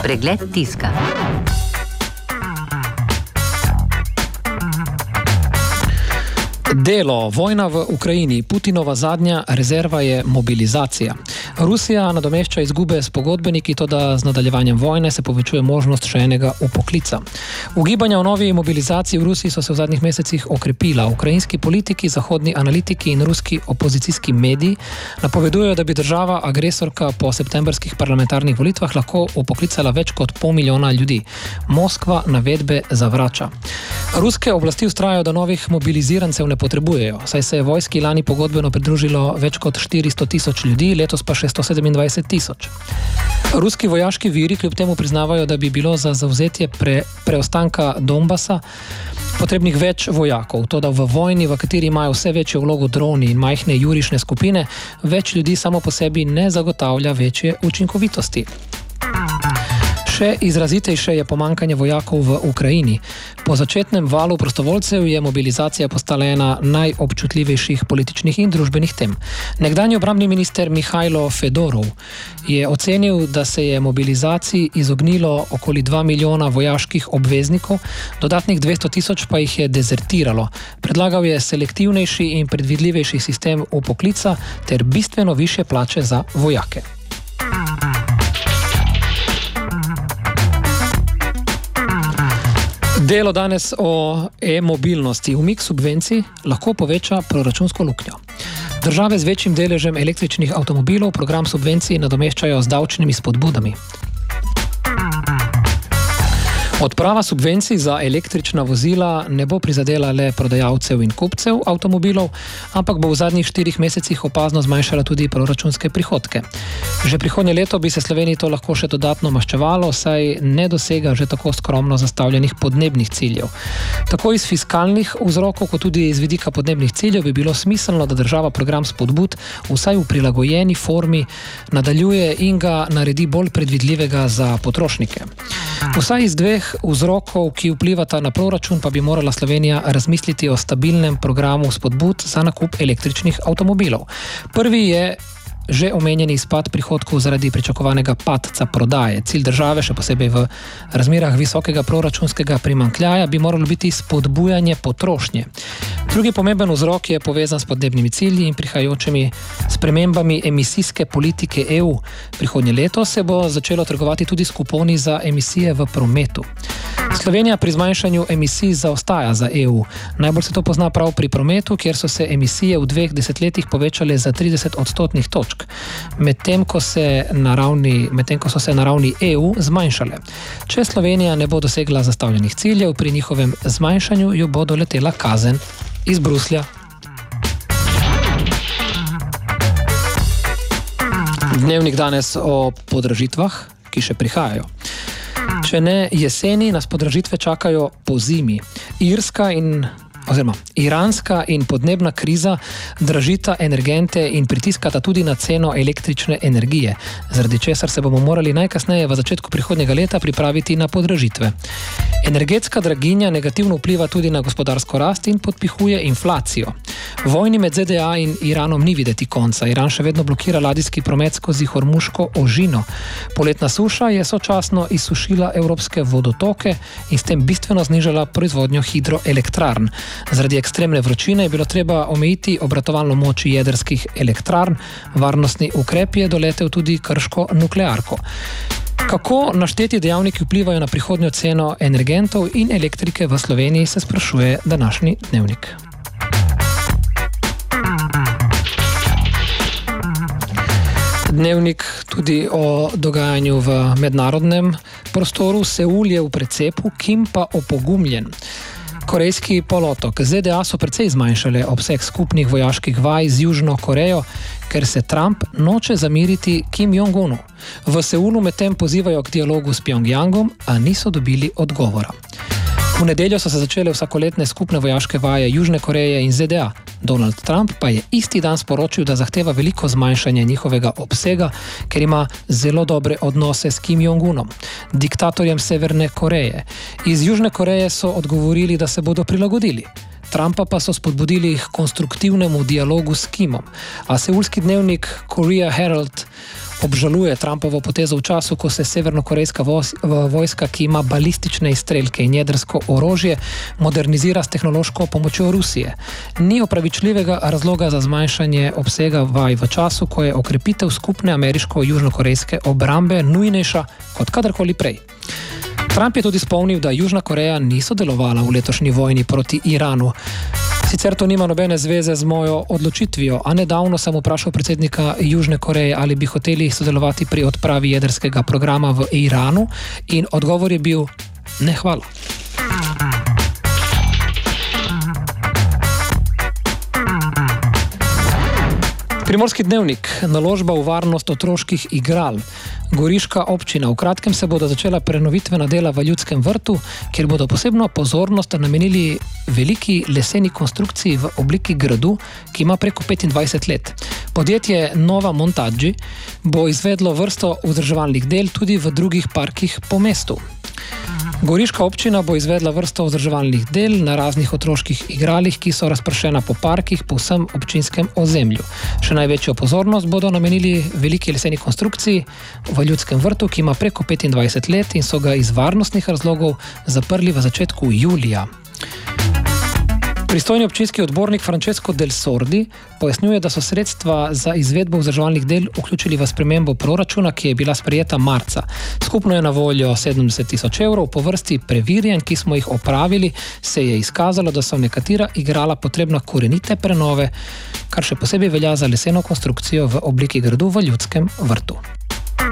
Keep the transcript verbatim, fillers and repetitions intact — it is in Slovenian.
Pregled tiska. Delo, vojna v Ukrajini, Putinova zadnja rezerva je mobilizacija. Rusija nadomešča izgube s pogodbeniki, toda z nadaljevanjem vojne se povečuje možnost še enega upoklica. Ugibanja o novi mobilizaciji v Rusiji so se v zadnjih mesecih okrepila. Ukrajinski politiki, zahodni analitiki in ruski opozicijski mediji napovedujejo, da bi država agresorka po septembrskih parlamentarnih volitvah lahko upoklicala več kot pol milijona ljudi. Moskva navedbe zavrača. Ruske oblasti vztrajajo, da novih mobilizirancev ne potrebujejo, saj se je vojski lani pogodbeno pridružilo več kot štiristo tisoč ljudi, letos pa še sto sedemindvajset tisoč. Ruski vojaški viri kljub temu priznavajo, da bi bilo za zavzetje pre, preostanka Donbasa potrebnih več vojakov. Toda v vojni, v kateri imajo vse večjo vlogo droni in majhne jurišne skupine, več ljudi samo po sebi ne zagotavlja večje učinkovitosti. Še izrazitejše je pomanjkanje vojakov v Ukrajini. Po začetnem valu prostovoljcev je mobilizacija postala ena najobčutljivejših političnih in družbenih tem. Nekdanji obrambni minister Mihajlo Fedorov je ocenil, da se je mobilizaciji izognilo okoli dva milijona vojaških obveznikov, dodatnih dvesto tisoč pa jih je dezertiralo. Predlagal je selektivnejši in predvidljivejši sistem upoklica ter bistveno višje plače za vojake. Delo danes o e-mobilnosti. Umik subvencij lahko poveča proračunsko luknjo. Države z večjim deležem električnih avtomobilov program subvencij nadomeščajo z davčnimi spodbudami. Odprava subvencij za električna vozila ne bo prizadela le prodajalcev in kupcev avtomobilov, ampak bo v zadnjih štirih mesecih opazno zmanjšala tudi proračunske prihodke. Že prihodnje leto bi se Sloveniji to lahko še dodatno maščevalo, saj ne dosega že tako skromno zastavljenih podnebnih ciljev. Tako iz fiskalnih vzrokov, kot tudi iz vidika podnebnih ciljev bi bilo smiselno, da država program spodbud vsaj v prilagojeni formi nadaljuje in ga naredi bolj predvidljivega za potrošnike. Vsaj iz dveh vzrokov, ki vplivata na proračun, pa bi morala Slovenija razmisliti o stabilnem programu spodbud za nakup električnih avtomobilov. Prvi je že omenjeni izpad prihodkov zaradi pričakovanega padca prodaje. Cilj države, še posebej v razmerah visokega proračunskega primanjkljaja, bi moralo biti spodbujanje potrošnje. Drugi pomemben vzrok je povezan s podnebnimi cilji in prihajajočimi spremembami emisijske politike E U. Prihodnje leto se bo začelo trgovati tudi s kuponi za emisije v prometu. Slovenija pri zmanjšanju emisij zaostaja za E U. Najbolj se to pozna prav pri prometu, kjer so se emisije v dveh desetletjih povečale za trideset odstotnih točk, medtem ko se na ravni, medtem ko so se na ravni E U zmanjšale. Če Slovenija ne bo dosegla zastavljenih ciljev, pri njihovem zmanjšanju jo bo doletela kazen iz Bruslja. Dnevnik danes o podražitvah, ki še prihajajo. Če ne jeseni, nas podražitve čakajo po zimi. Irska in oziroma iranska in podnebna kriza dražita energente in pritiskata tudi na ceno električne energije, zaradi česar se bomo morali najkasneje v začetku prihodnjega leta pripraviti na podražitve. Energetska draginja negativno vpliva tudi na gospodarsko rast in podpihuje inflacijo. Vojni med Z D A in Iranom ni videti konca. Iran še vedno blokira ladijski promet skozi Hormuško ožino. Poletna suša je sočasno izsušila evropske vodotoke in s tem bistveno znižala proizvodnjo hidroelektrarn. Zaradi ekstremne vročine je bilo treba omejiti obratovalno moč jedrskih elektrarn. Varnostni ukrep je doletel tudi krško nuklearko. Kako našteti dejavniki vplivajo na prihodnjo ceno energentov in elektrike v Sloveniji, se sprašuje današnji dnevnik. Dnevnik tudi o dogajanju v mednarodnem prostoru. Seul je v precepu, Kim pa opogumljen. Korejski polotok. Z D A so precej zmanjšale obseg skupnih vojaških vaj z Južno Korejo, ker se Trump noče zamiriti Kim Jong-unu. V Seulu medtem pozivajo k dialogu s Pjongjangom, a niso dobili odgovora. V nedeljo so se začele vsakoletne skupne vojaške vaje Južne Koreje in Z D A. Donald Trump pa je isti dan sporočil, da zahteva veliko zmanjšanje njihovega obsega, ker ima zelo dobre odnose s Kim Jong-unom, diktatorjem Severne Koreje. Iz Južne Koreje so odgovorili, da se bodo prilagodili. Trumpa pa so spodbudili k konstruktivnemu dialogu s Kimom. A seulski dnevnik Korea Herald obžaluje Trumpovo potezo v času, ko se severnokorejska vojska, ki ima balistične izstrelke in jedrsko orožje, modernizira s tehnološko pomočjo Rusije. Ni opravičljivega razloga za zmanjšanje obsega vaj v času, ko je okrepitev skupne ameriško-južnokorejske obrambe nujnejša kot kadarkoli prej. Trump je tudi spomnil, da Južna Koreja ni sodelovala v letošnji vojni proti Iranu. Sicer to nima nobene zveze z mojo odločitvijo, a nedavno sem vprašal predsednika Južne Koreje, ali bi hoteli sodelovati pri odpravi jedrskega programa v Iranu, in odgovor je bil: ne, hvala. Primorski dnevnik, naložba v varnost otroških igral. Goriška občina. V kratkem se bodo začela prenovitvena dela v Ljudskem vrtu, kjer bodo posebno pozornost namenili veliki leseni konstrukciji v obliki gradu, ki ima preko petindvajset let. Podjetje Nova Montaggio bo izvedlo vrsto vzdrževalnih del tudi v drugih parkih po mestu. Goriška občina bo izvedla vrsto vzdrževalnih del na raznih otroških igralih, ki so razpršena po parkih po vsem občinskem ozemlju. Še največjo pozornost bodo namenili veliki leseni konstrukciji v Ljudskem vrtu, ki ima preko petindvajset let in so ga iz varnostnih razlogov zaprli v začetku julija. Pristojni občinski odbornik Francesco Del Sordi pojasnjuje, da so sredstva za izvedbo vzdrževalnih del vključili v spremembo proračuna, ki je bila sprejeta marca. Skupno je na voljo sedemdeset tisoč evrov. Po vrsti preverjanj, ki smo jih opravili, se je izkazalo, da so nekatera igrala potrebna korenite prenove, kar še posebej velja za leseno konstrukcijo v obliki gradu v Ljudskem vrtu.